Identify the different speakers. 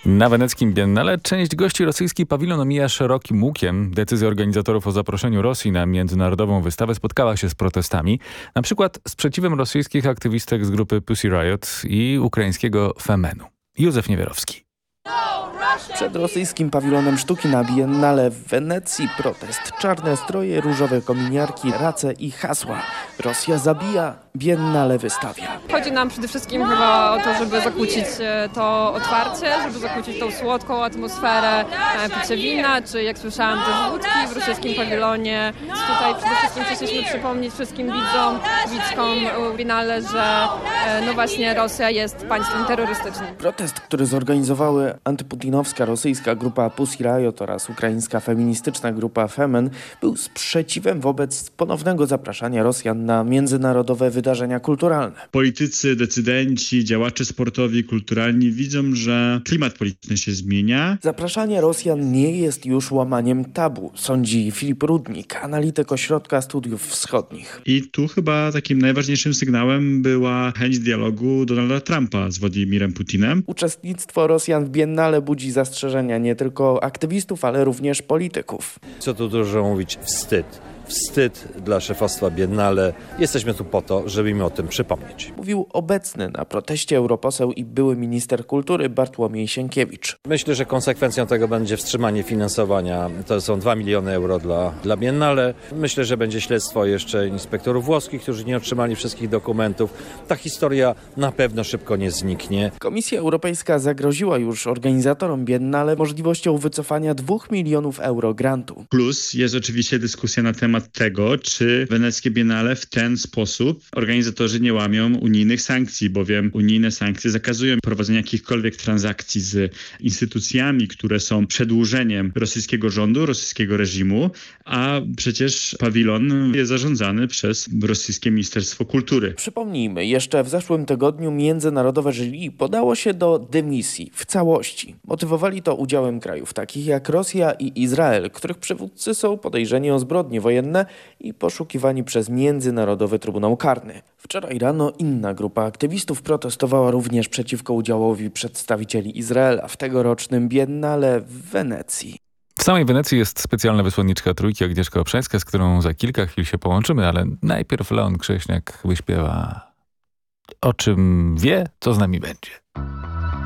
Speaker 1: Na weneckim Biennale część gości rosyjski pawilon omija szerokim łukiem. Decyzja organizatorów o zaproszeniu Rosji na międzynarodową wystawę spotkała się z protestami. Na przykład sprzeciwem rosyjskich aktywistek z grupy Pussy Riot i ukraińskiego Femenu. Józef Niewierowski.
Speaker 2: Przed rosyjskim pawilonem sztuki na Biennale w Wenecji protest. Czarne stroje, różowe kominiarki, race i hasła. Rosja zabija, Biennale wystawia.
Speaker 3: Chodzi nam przede wszystkim chyba o to, żeby zakłócić to otwarcie, żeby zakłócić tą słodką atmosferę picia wina, czy jak słyszałam też wódki w rosyjskim pawilonie. Tutaj przede wszystkim chcieliśmy przypomnieć wszystkim widzkom Biennale, że no właśnie Rosja jest państwem terrorystycznym.
Speaker 2: Protest, który zorganizowały antyputinowska rosyjska grupa Pussy Riot oraz ukraińska feministyczna grupa Femen, był sprzeciwem wobec ponownego zapraszania Rosjan na międzynarodowe wydarzenia kulturalne.
Speaker 4: Politycy, decydenci, działacze sportowi, kulturalni widzą, że klimat polityczny się zmienia.
Speaker 2: Zapraszanie Rosjan nie jest już łamaniem tabu, sądzi Filip Rudnik, analityk Ośrodka Studiów Wschodnich.
Speaker 4: I tu chyba takim najważniejszym sygnałem była chęć dialogu Donalda Trumpa z Władimirem Putinem.
Speaker 2: Uczestnictwo Rosjan w Biennale budzi zastrzeżenia nie tylko aktywistów, ale również polityków.
Speaker 5: Co tu dużo mówić, wstyd. Wstyd dla szefostwa Biennale. Jesteśmy tu po to, żeby im o tym przypomnieć.
Speaker 2: Mówił obecny na proteście europoseł i były minister kultury Bartłomiej Sienkiewicz.
Speaker 5: Myślę, że konsekwencją tego będzie wstrzymanie finansowania. To są 2 miliony euro dla Biennale. Myślę, że będzie śledztwo jeszcze inspektorów włoskich, którzy nie otrzymali wszystkich dokumentów. Ta historia na pewno szybko nie zniknie.
Speaker 2: Komisja Europejska zagroziła już organizatorom Biennale możliwością wycofania 2 milionów euro grantu.
Speaker 4: Plus jest oczywiście dyskusja na temat tego, czy weneckie Biennale w ten sposób organizatorzy nie łamią unijnych sankcji, bowiem unijne sankcje zakazują prowadzenia jakichkolwiek transakcji z instytucjami, które są przedłużeniem rosyjskiego rządu, rosyjskiego reżimu, a przecież pawilon jest zarządzany przez rosyjskie Ministerstwo Kultury.
Speaker 2: Przypomnijmy, jeszcze w zeszłym tygodniu międzynarodowe jury podało się do dymisji w całości. Motywowali to udziałem krajów takich jak Rosja i Izrael, których przywódcy są podejrzeni o zbrodnie wojenne i poszukiwani przez Międzynarodowy Trybunał Karny. Wczoraj rano inna grupa aktywistów protestowała również przeciwko udziałowi przedstawicieli Izraela w tegorocznym Biennale w Wenecji.
Speaker 1: W samej Wenecji jest specjalna wysłanniczka Trójki Agnieszka Obszańska, z którą za kilka chwil się połączymy, ale najpierw Leon Krześniak wyśpiewa O czym wie, co z nami będzie.